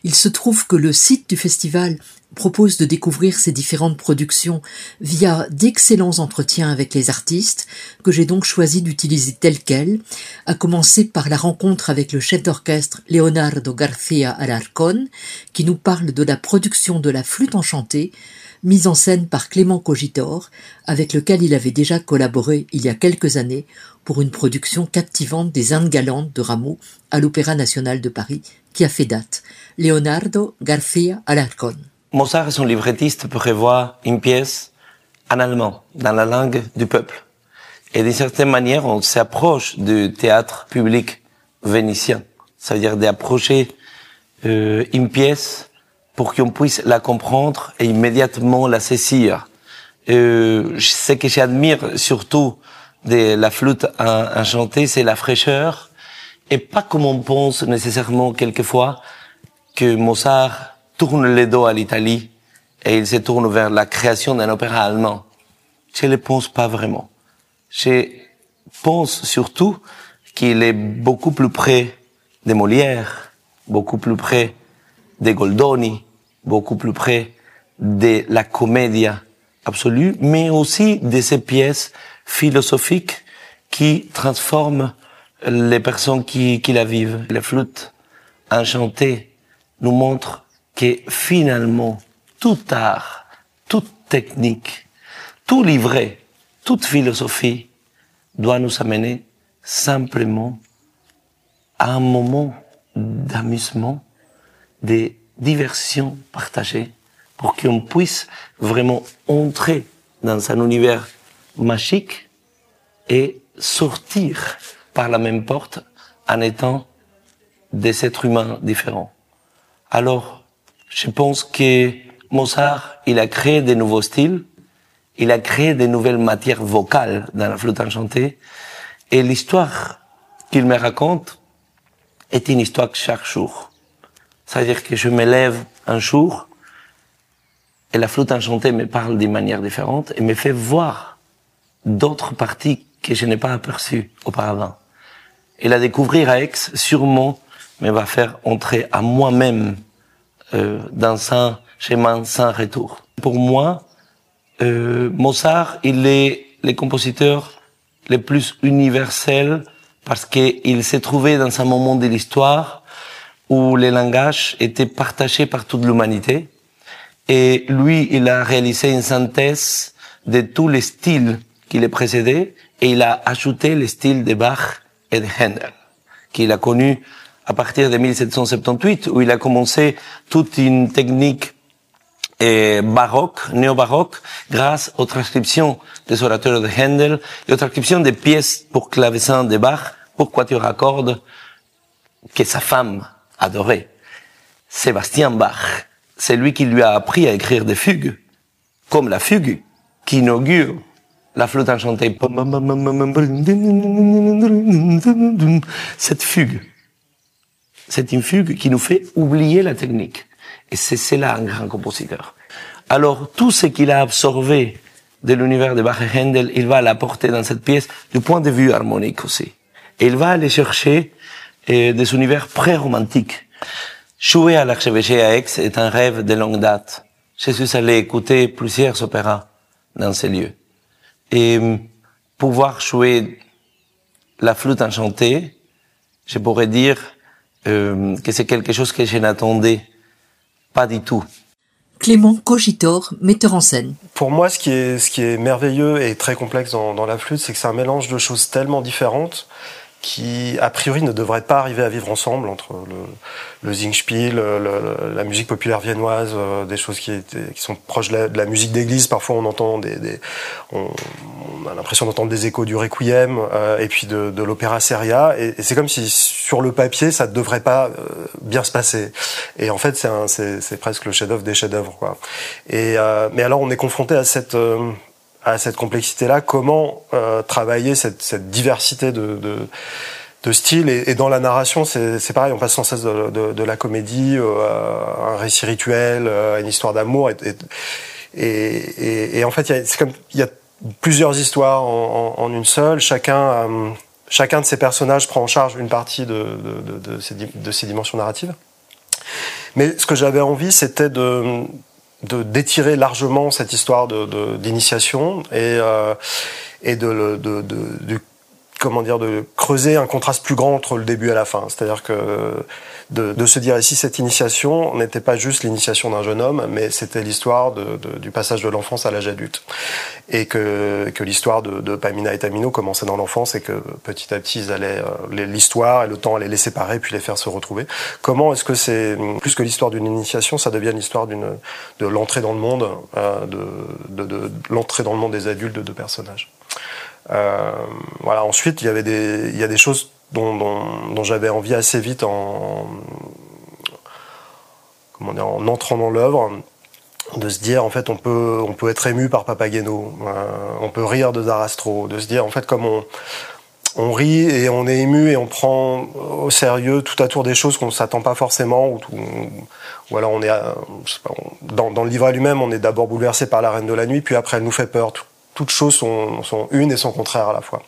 Il se trouve que le site du festival propose de découvrir ces différentes productions via d'excellents entretiens avec les artistes que j'ai donc choisi d'utiliser tels quels, à commencer par la rencontre avec le chef d'orchestre Leonardo García Alarcón qui nous parle de la production de la flûte enchantée mise en scène par Clément Cogitor, avec lequel il avait déjà collaboré il y a quelques années pour une production captivante des Indes galantes de Rameau à l'Opéra national de Paris, qui a fait date. Leonardo García Alarcón. Mozart, son librettiste, prévoit une pièce en allemand, dans la langue du peuple. Et d'une certaine manière, on s'approche du théâtre public vénitien. Ça veut dire d'approcher une pièce pour qu'on puisse la comprendre et immédiatement la saisir. Ce que j'admire surtout de la flûte enchantée, c'est la fraîcheur, et pas comme on pense nécessairement quelquefois que Mozart tourne le dos à l'Italie et il se tourne vers la création d'un opéra allemand. Je ne le pense pas vraiment. Je pense surtout qu'il est beaucoup plus près de Molière, beaucoup plus près de Goldoni, beaucoup plus près de la commedia absolue, mais aussi de ces pièces philosophiques qui transforment les personnes qui la vivent. La flûte enchantée nous montre que finalement, tout art, toute technique, tout livret, toute philosophie doit nous amener simplement à un moment d'amusement, de diversion partagée, pour qu'on puisse vraiment entrer dans un univers magique et sortir par la même porte en étant des êtres humains différents. Alors, je pense que Mozart, il a créé de nouveaux styles, il a créé de nouvelles matières vocales dans la flûte enchantée, et l'histoire qu'il me raconte est une histoire chaque jour. C'est-à-dire que je me lève un jour, et la flûte enchantée me parle d'une manière différente, et me fait voir d'autres parties que je n'ai pas aperçues auparavant. Et la découvrir à Aix, sûrement, me va faire entrer à moi-même dans un chemin sans retour. Pour moi, Mozart, il est le compositeur le plus universel parce qu'il s'est trouvé dans un moment de l'histoire où les langages étaient partagés par toute l'humanité. Et lui, il a réalisé une synthèse de tous les styles qui les précédaient et il a ajouté les styles de Bach et de Händel, qu'il a connu à partir de 1778, où il a commencé toute une technique baroque, néo-baroque, grâce aux transcriptions des orateurs de Händel et aux transcriptions des pièces pour clavecin de Bach, pour quatuor à cordes, que sa femme adorait. Sébastien Bach, c'est lui qui lui a appris à écrire des fugues, comme la fugue qui inaugure la flûte enchantée. Cette fugue, c'est une fugue qui nous fait oublier la technique. Et c'est là un grand compositeur. Alors, tout ce qu'il a absorbé de l'univers de Bach et Händel, il va l'apporter dans cette pièce du point de vue harmonique aussi. Et il va aller chercher des univers pré-romantiques. Jouer à l'archevêché à Aix est un rêve de longue date. Je suis allé écouter plusieurs opéras dans ces lieux. Et pouvoir jouer la flûte enchantée, je pourrais dire que c'est quelque chose que je n'attendais pas du tout. Clément Cogitor, metteur en scène. Pour moi, ce qui est merveilleux et très complexe dans la flûte, c'est que c'est un mélange de choses tellement différentes qui, a priori, ne devraient pas arriver à vivre ensemble, entre le Singspiel, la musique populaire viennoise, des choses qui sont proches de la musique d'église. Parfois, on entend on a l'impression d'entendre des échos du Requiem, et puis de l'opéra seria. Et c'est comme si, sur le papier, ça ne devrait pas bien se passer. Et en fait, c'est presque le chef-d'œuvre des chefs-d'œuvre, quoi. Mais alors, on est confronté à cette complexité-là, comment travailler cette diversité de styles, et dans la narration, c'est pareil, on passe sans cesse de la comédie à un récit rituel, à une histoire d'amour, et en fait, il y a plusieurs histoires en une seule. Chacun de ces personnages prend en charge une partie de ces dimensions narratives. Mais ce que j'avais envie, c'était d'étirer largement cette histoire d'initiation et de creuser un contraste plus grand entre le début et la fin. C'est-à-dire que de se dire ici, cette initiation n'était pas juste l'initiation d'un jeune homme, mais c'était l'histoire du passage de l'enfance à l'âge adulte. Et que l'histoire de Pamina et Tamino commençait dans l'enfance et que petit à petit, l'histoire et le temps allaient les séparer puis les faire se retrouver. Comment est-ce que c'est, plus que l'histoire d'une initiation, ça devient l'histoire de l'entrée dans le monde, de l'entrée dans le monde des adultes de deux personnages. Voilà. Ensuite, il y a des choses dont j'avais envie assez vite en entrant dans l'œuvre, de se dire en fait on peut être ému par Papageno, on peut rire de Zarastro, de se dire en fait comme on rit et on est ému et on prend au sérieux tout à tour des choses qu'on ne s'attend pas forcément, ou alors on est dans le livret lui-même, on est d'abord bouleversé par La Reine de la Nuit, puis après elle nous fait peur. Toutes choses sont une et son contraire à la fois.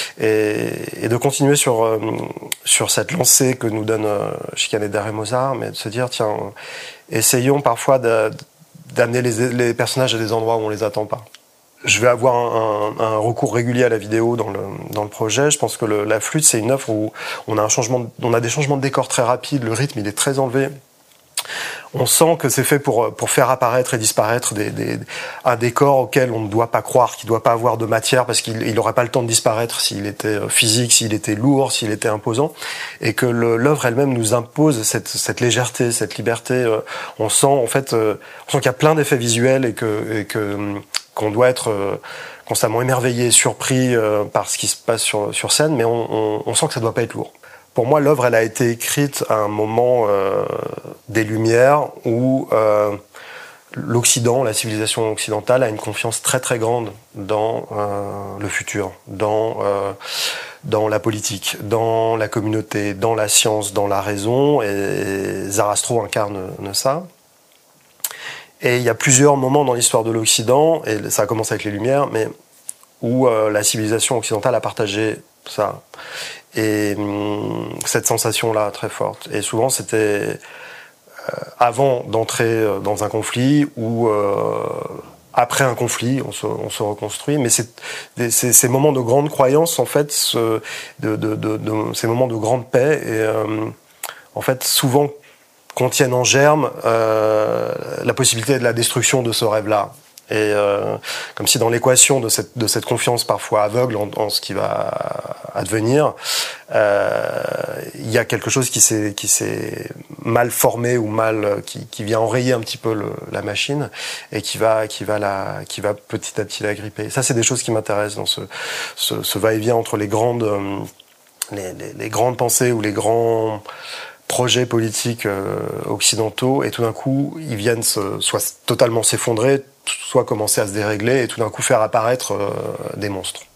Et de continuer sur cette lancée que nous donne Schikaneder et Mozart, mais de se dire, tiens, essayons parfois d'amener les personnages à des endroits où on les attend pas. Je vais avoir un recours régulier à la vidéo dans le projet. Je pense que la flûte, c'est une œuvre où on a des changements de décor très rapides, le rythme il est très enlevé. On sent que c'est fait pour faire apparaître et disparaître un décor auquel on ne doit pas croire, qui ne doit pas avoir de matière, parce qu'il n'aurait pas le temps de disparaître s'il était physique, s'il était lourd, s'il était imposant, et que l'œuvre elle-même nous impose cette légèreté, cette liberté. On sent qu'il y a plein d'effets visuels et qu'on doit être constamment émerveillé, surpris par ce qui se passe sur scène, mais on sent que ça ne doit pas être lourd. Pour moi, l'œuvre, elle a été écrite à un moment des Lumières où l'Occident, la civilisation occidentale, a une confiance très très grande dans le futur, dans la politique, dans la communauté, dans la science, dans la raison, et Zarastro incarne ça. Et il y a plusieurs moments dans l'histoire de l'Occident, et ça a commencé avec les Lumières, mais où la civilisation occidentale a partagé ça. Et cette sensation-là très forte. Et souvent, c'était avant d'entrer dans un conflit ou après un conflit, on se reconstruit. Mais ces moments de grande croyance, en fait, ces moments de grande paix, et en fait, souvent contiennent en germe la possibilité de la destruction de ce rêve-là. Et comme si dans l'équation de cette confiance parfois aveugle en ce qui va advenir, il y a quelque chose qui s'est mal formé ou qui vient enrayer un petit peu la machine et qui va petit à petit la gripper. Ça, c'est des choses qui m'intéressent dans ce va-et-vient entre les grandes pensées ou les grands projets politiques occidentaux, et tout d'un coup, ils viennent soit totalement s'effondrer, soit commencer à se dérégler, et tout d'un coup faire apparaître des monstres.